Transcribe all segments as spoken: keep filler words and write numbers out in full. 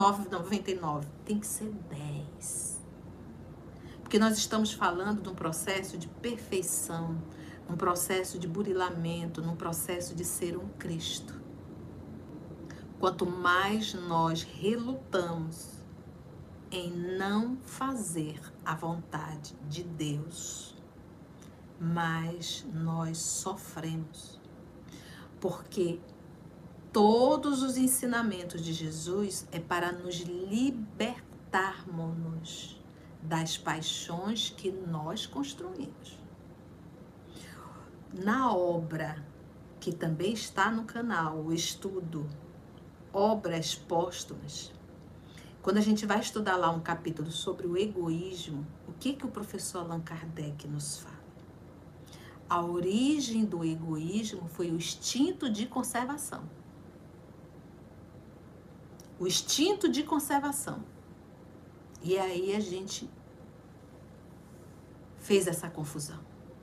nove reais e noventa e nove centavos. Tem que ser dez. Porque nós estamos falando de um processo de perfeição, um processo de burilamento, num processo de ser um Cristo. Quanto mais nós relutamos em não fazer a vontade de Deus, mais nós sofremos. Porque todos os ensinamentos de Jesus é para nos libertarmos das paixões que nós construímos. Na obra, que também está no canal, o estudo Obras Póstumas, quando a gente vai estudar lá um capítulo sobre o egoísmo, o que que o professor Allan Kardec nos fala? A origem do egoísmo foi o instinto de conservação. O instinto de conservação. E aí a gente fez essa confusão.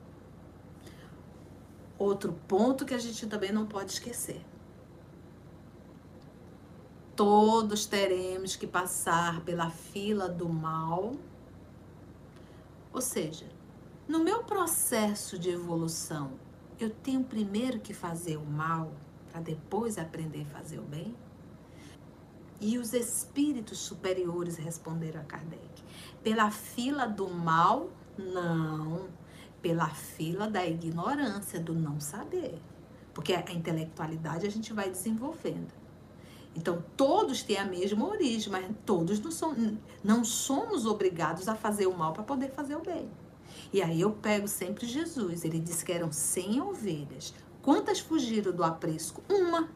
Outro ponto que a gente também não pode esquecer. Todos teremos que passar pela fila do mal. Ou seja, no meu processo de evolução, eu tenho primeiro que fazer o mal para depois aprender a fazer o bem? E os espíritos superiores responderam a Kardec: pela fila do mal, não. Pela fila da ignorância, do não saber. Porque a intelectualidade a gente vai desenvolvendo. Então, todos têm a mesma origem, mas todos não, são, não somos obrigados a fazer o mal para poder fazer o bem. E aí eu pego sempre Jesus. Ele disse que eram cem ovelhas. Quantas fugiram do aprisco? Uma.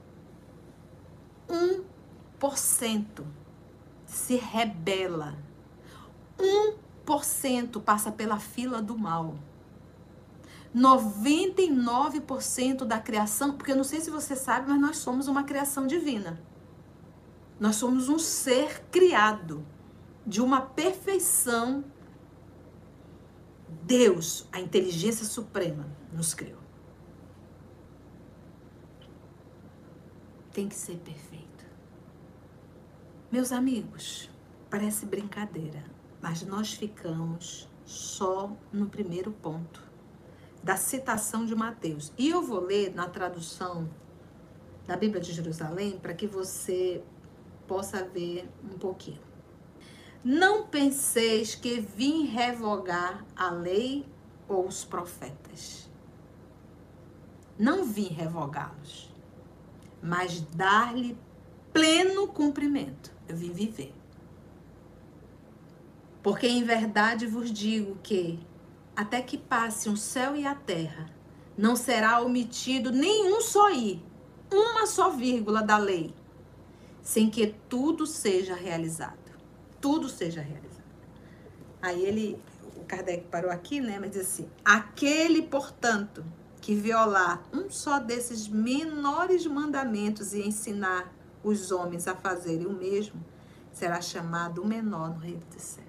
Um por cento se rebela. Um por cento passa pela fila do mal. noventa e nove por cento da criação, porque eu não sei se você sabe, mas nós somos uma criação divina. Nós somos um ser criado de uma perfeição. Deus, a inteligência suprema, nos criou. Tem que ser perfeito. Meus amigos, parece brincadeira, mas nós ficamos só no primeiro ponto da citação de Mateus. E eu vou ler na tradução da Bíblia de Jerusalém para que você possa ver um pouquinho. Não penseis que vim revogar a lei ou os profetas. Não vim revogá-los, mas dar-lhe pleno cumprimento. Eu vim viver. Porque em verdade vos digo que até que passe o céu e a terra, não será omitido nenhum só i, uma só vírgula da lei, sem que tudo seja realizado. Tudo seja realizado. Aí ele, o Kardec parou aqui, né? Mas diz assim: aquele, portanto, que violar um só desses menores mandamentos e ensinar os homens a fazerem o mesmo, será chamado o menor no reino dos céus.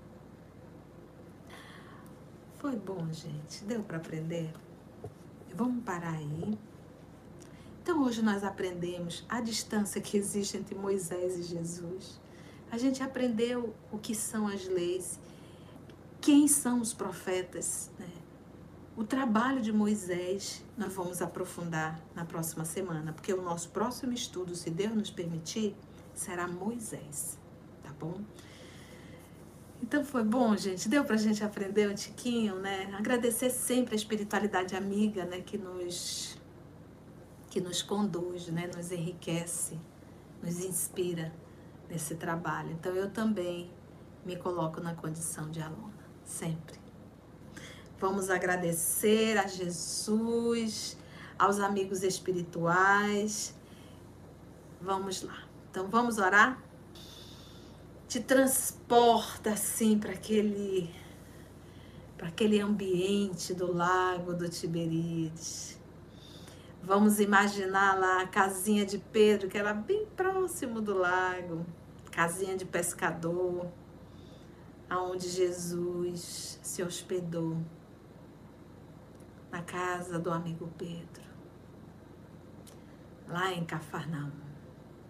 Foi bom, gente? Deu para aprender? Vamos parar aí. Então, hoje nós aprendemos a distância que existe entre Moisés e Jesus. A gente aprendeu o que são as leis, quem são os profetas, né? O trabalho de Moisés nós vamos aprofundar na próxima semana, porque o nosso próximo estudo, se Deus nos permitir, será Moisés, tá bom? Então foi bom, gente? Deu pra gente aprender um tiquinho, né? Agradecer sempre a espiritualidade amiga, né? Que nos, que nos conduz, né? Nos enriquece, nos inspira nesse trabalho. Então eu também me coloco na condição de aluna, sempre. Vamos agradecer a Jesus, aos amigos espirituais. Vamos lá. Então vamos orar? Te transporta assim para aquele, para aquele ambiente do lago do Tiberíades. Vamos imaginar lá a casinha de Pedro, que era bem próximo do lago, casinha de pescador, aonde Jesus se hospedou, na casa do amigo Pedro, lá em Cafarnaum.